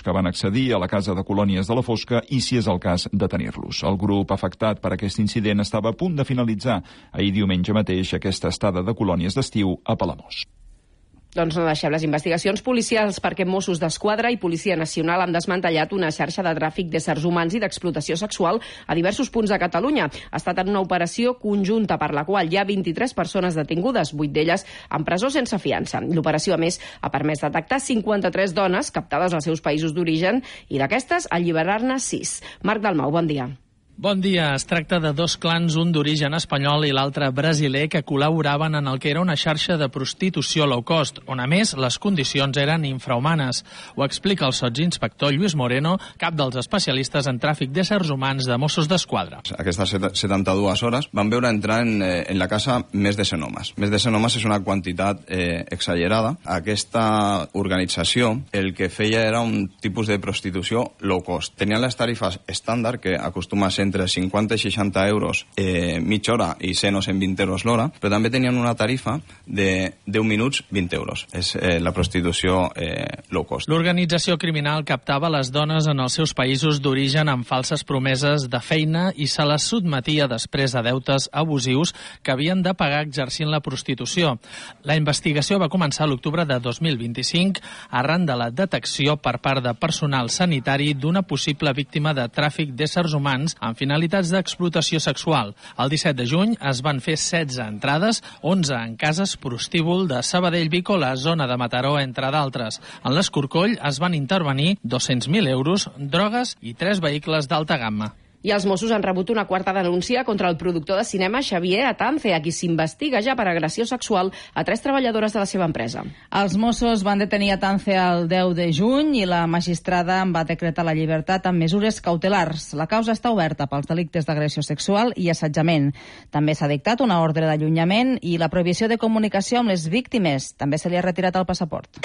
que van accedir a la casa de colònies de la Fosca i, si és el cas, detenir-los. El grup afectat per aquest incident estava a punt de finalitzar ahir diumenge mateix aquesta estada de colònies d'estiu a Palamós. Doncs no deixem les investigacions policials perquè Mossos d'Esquadra i Policia Nacional han desmantellat una xarxa de tràfic d'éssers humans i d'explotació sexual a diversos punts de Catalunya. Ha estat en una operació conjunta per la qual hi ha 23 persones detingudes, 8 d'elles en presó sense fiança. L'operació, a més, ha permès detectar 53 dones captades als seus països d'origen i d'aquestes alliberar-ne 6. Marc Dalmau, bon dia. Bon dia. Es tracta de dos clans, un d'origen espanyol i l'altre brasiler, que col·laboraven en el que era una xarxa de prostitució low cost, on a més les condicions eren infrahumanes. Ho explica el sotsinspector Lluís Moreno, cap dels especialistes en tràfic d'éssers humans de Mossos d'Esquadra. Aquestes 72 hores van veure entrar en la casa més de 100 homes. Més de 100 homes és una quantitat exagerada. Aquesta organització el que feia era un tipus de prostitució low cost. Tenien les tarifes estàndard, que acostuma a ser entre 50 i 60 euros mitja hora i 100 o 120 euros l'hora, però també tenien una tarifa de 10 minuts, 20 euros. És la prostitució low cost. L'organització criminal captava les dones en els seus països d'origen amb falses promeses de feina i se les sotmetia després de deutes abusius que havien de pagar exercint la prostitució. La investigació va començar a l'octubre de 2025 arran de la detecció per part de personal sanitari d'una possible víctima de tràfic d'éssers humans amb finalitats d'explotació sexual. El 17 de juny es van fer 16 entrades, 11 en cases prostíbul de Sabadell, Vic o la zona de Mataró, entre d'altres. En l'Escorcoll es van intervenir 200.000 euros, drogues i 3 vehicles d'alta gamma. I els Mossos han rebut una quarta denúncia contra el productor de cinema Xavier Atance, a qui s'investiga ja per agressió sexual a 3 treballadores de la seva empresa. Els Mossos van detenir Atance el 10 de juny i la magistrada en va decretar la llibertat amb mesures cautelars. La causa està oberta pels delictes d'agressió sexual i assetjament. També s'ha dictat una ordre d'allunyament i la prohibició de comunicació amb les víctimes. També se li ha retirat el passaport.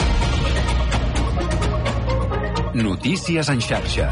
Notícies en xarxa.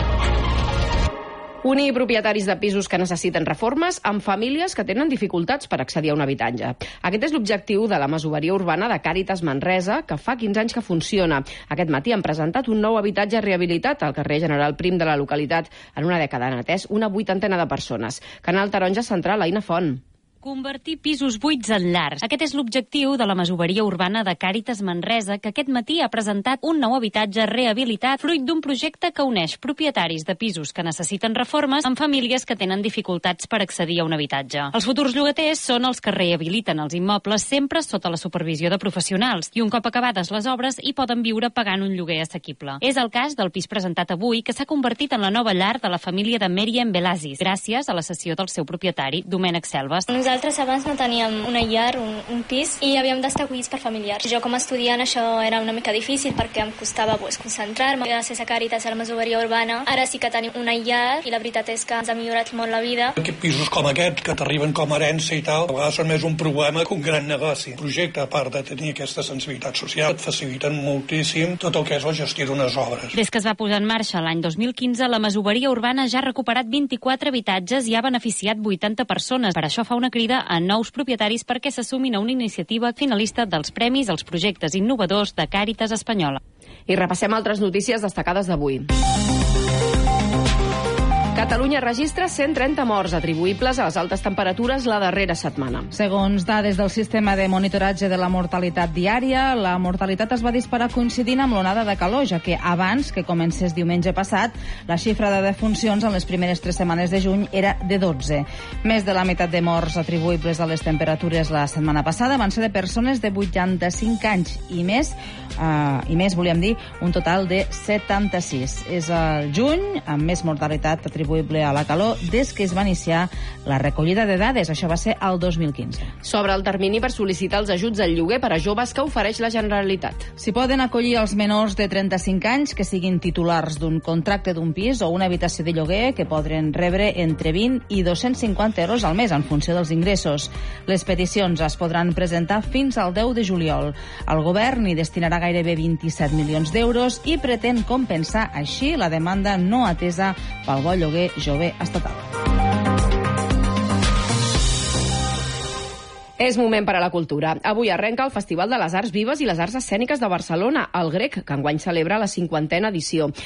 Unir propietaris de pisos que necessiten reformes amb famílies que tenen dificultats per accedir a un habitatge. Aquest és l'objectiu de la masoveria urbana de Càritas Manresa, que fa 15 anys que funciona. Aquest matí han presentat un nou habitatge rehabilitat al carrer General Prim de la localitat. En una dècada han atès una 80ena de persones. Canal Taronja Central, Aina Font. Convertir pisos buits en llars. Aquest és l'objectiu de la masoveria urbana de Càritas Manresa, que aquest matí ha presentat un nou habitatge rehabilitat fruit d'un projecte que uneix propietaris de pisos que necessiten reformes amb famílies que tenen dificultats per accedir a un habitatge. Els futurs llogaters són els que rehabiliten els immobles sempre sota la supervisió de professionals i un cop acabades les obres hi poden viure pagant un lloguer assequible. És el cas del pis presentat avui, que s'ha convertit en la nova llar de la família de Mèriam Belazis, gràcies a la cessió del seu propietari, Domènec Selves. Nosaltres abans no teníem una llar, un pis, i havíem d'estar acollits per familiars. Jo com a estudiant això era una mica difícil perquè em costava concentrar-me. Gràcies a Càritas, a la masoveria urbana, ara sí que tenim una llar i la veritat és que ens ha millorat molt la vida. Aquests pisos com aquests, que t'arriben com a herència i tal, a vegades són més un problema que un gran negoci. El projecte, a part de tenir aquesta sensibilitat social, et faciliten moltíssim tot el que és la gestió d'unes obres. Des que es va posar en marxa l'any 2015, la masoveria urbana ja ha recuperat 24 habitatges i ha beneficiat 80 persones. Per això fa una crida a nous propietaris perquè s'assumin a una iniciativa finalista dels premis als projectes innovadors de Càritas Espanyola. I repassem altres notícies destacades d'avui. Catalunya registra 130 morts atribuïbles a les altes temperatures la darrera setmana. Segons dades del sistema de monitoratge de la mortalitat diària, la mortalitat es va disparar coincidint amb l'onada de calor, ja que abans que comencés diumenge passat, la xifra de defuncions en les primeres 3 setmanes de juny era de 12. Més de la meitat de morts atribuïbles a les temperatures la setmana passada van ser de persones de 85 anys i més, volíem dir, un total de 76. És el juny amb més mortalitat atribuïble a la calor des que es va iniciar la recollida de dades. Això va ser el 2015. Sobre el termini per sol·licitar els ajuts al lloguer per a joves que ofereix la Generalitat. S'hi poden acollir els menors de 35 anys que siguin titulars d'un contracte d'un pis o una habitació de lloguer, que podran rebre entre 20 i 250 euros al mes en funció dels ingressos. Les peticions es podran presentar fins al 10 de juliol. El govern hi destinarà gairebé 27 milions d'euros i pretén compensar així la demanda no atesa pel bo lloguer jove estatal. És moment per a la cultura. Avui arrenca el Festival de les Arts Vives i les Arts Escèniques de Barcelona, el Grec, que enguany celebra la 50a edició.